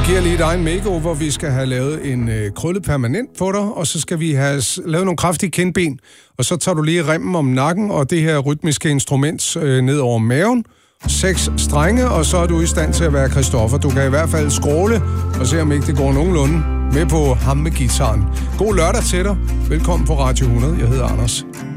giver lige dig en makeover. Vi skal have lavet en krøllet permanent på dig, og så skal vi have lavet nogle kraftige kindben, og så tager du lige remmen om nakken og det her rytmiske instrument ned over maven. 6 strenge, og så er du i stand til at være Christoffer. Du kan i hvert fald skråle og se, om ikke det går nogenlunde med på ham med guitaren. God lørdag til dig. Velkommen på Radio 100. Jeg hedder Anders.